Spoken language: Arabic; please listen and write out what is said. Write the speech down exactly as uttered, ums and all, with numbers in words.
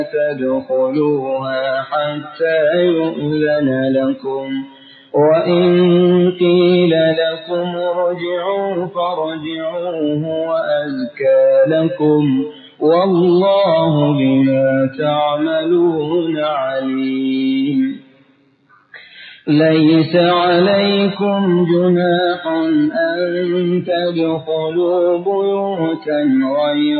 تدخلوها حتى يؤذن لكم، وإن قيل لكم ارجعوا فارجعوا هو أزكى لكم، والله بما تعملون عليم. ليس عليكم جناح أن تدخلوا بيوتا غير